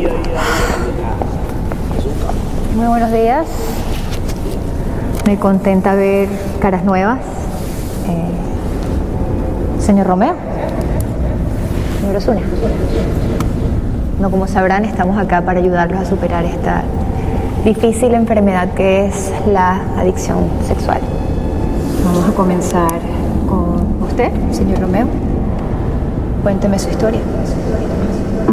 Muy buenos días. Me contenta ver caras nuevas. Señor Romeo. Señor Osuna. No, como sabrán, estamos acá para ayudarlos a superar esta difícil enfermedad que es la adicción sexual. Vamos a comenzar con usted, señor Romeo. Cuénteme su historia.